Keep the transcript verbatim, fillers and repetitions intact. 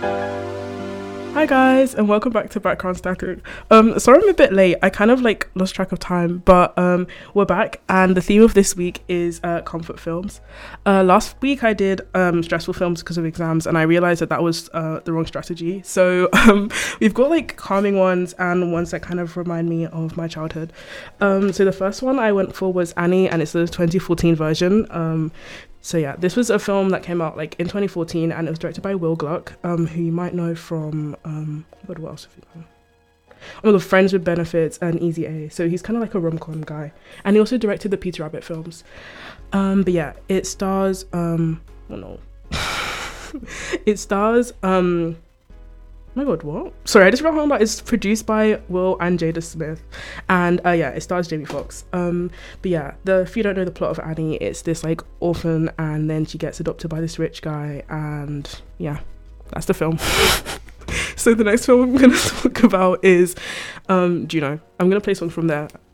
Hi guys, and welcome back to Background Static. Um, sorry I'm a bit late. I kind of like lost track of time, but um, we're back, and the theme of this week is uh, comfort films. Uh, last week I did um, stressful films because of exams, and I realized that that was uh, the wrong strategy. So um, we've got like calming ones and ones that kind of remind me of my childhood. Um, so the first one I went for was Annie, and it's the twenty fourteen version. Um, So yeah, this was a film that came out like in twenty fourteen, and it was directed by Will Gluck, um, who you might know from um, God, what else have you known? Oh my God, Friends with Benefits and Easy A. So he's kind of like a rom-com guy, and he also directed the Peter Rabbit films. Um, but yeah, it stars. Um, oh no, it stars. Um, Oh my God, what? Sorry, I just forgot that it's produced by Will and Jada Smith, and uh, yeah, it stars Jamie Foxx. Um, but yeah, the if you don't know the plot of Annie, it's this like orphan, and then she gets adopted by this rich guy, and yeah, that's the film. So the next film I'm gonna talk about is um, Juno. I'm gonna play songs from there.